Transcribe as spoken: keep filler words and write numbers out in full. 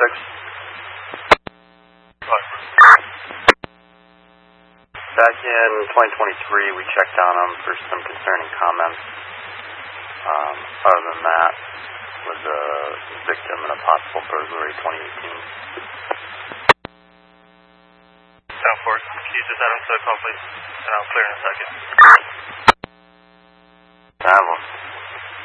six. Back in twenty twenty-three, we checked on him for some concerning comments. Um, other than that, was a victim in a possible burglary twenty eighteen. Down forward. Can you just add him to the call, please? And I'll clear in a second.